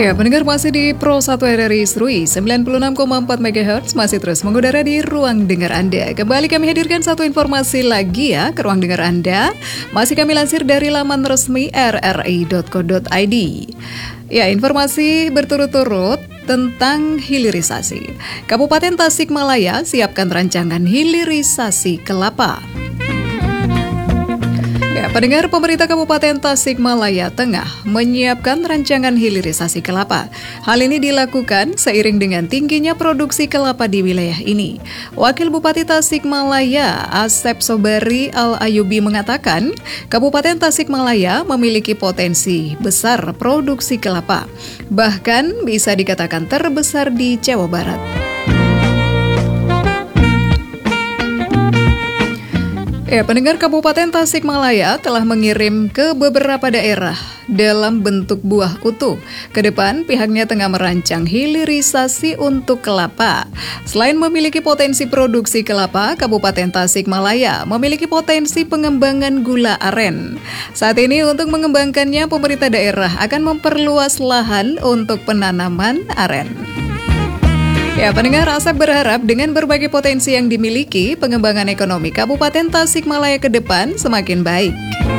Ya, pendengar masih di Pro 1 RRI Serui 96,4 MHz masih terus mengudara di ruang dengar Anda. Kembali kami hadirkan satu informasi lagi ya ke ruang dengar Anda. Masih kami lansir dari laman resmi rri.co.id. Ya, informasi berturut-turut tentang hilirisasi. Kabupaten Tasikmalaya siapkan rancangan hilirisasi kelapa. Ya, pendengar, pemerintah Kabupaten Tasikmalaya Tengah menyiapkan rancangan hilirisasi kelapa. Hal ini dilakukan seiring dengan tingginya produksi kelapa di wilayah ini. Wakil Bupati Tasikmalaya, Asep Sobari Al-Ayubi mengatakan, Kabupaten Tasikmalaya memiliki potensi besar produksi kelapa. Bahkan bisa dikatakan terbesar di Jawa Barat. Ya, pendengar, Kabupaten Tasikmalaya telah mengirim ke beberapa daerah dalam bentuk buah utuh. Kedepan, pihaknya tengah merancang hilirisasi untuk kelapa. Selain memiliki potensi produksi kelapa, Kabupaten Tasikmalaya memiliki potensi pengembangan gula aren. Saat ini untuk mengembangkannya, pemerintah daerah akan memperluas lahan untuk penanaman aren. Ya, pendengar, Asep berharap dengan berbagai potensi yang dimiliki, pengembangan ekonomi Kabupaten Tasikmalaya ke depan semakin baik.